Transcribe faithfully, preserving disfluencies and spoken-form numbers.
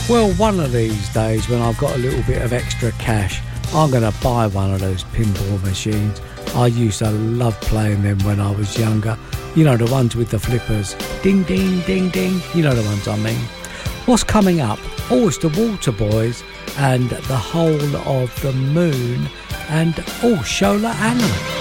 Well, one of these days when I've got a little bit of extra cash, I'm going to buy one of those pinball machines. I used to love playing them when I was younger. You know, the ones with the flippers. Ding, ding, ding, ding. You know the ones I mean. What's coming up? Oh, it's the Waterboys and The Whole of the Moon and, oh, Shola Anna.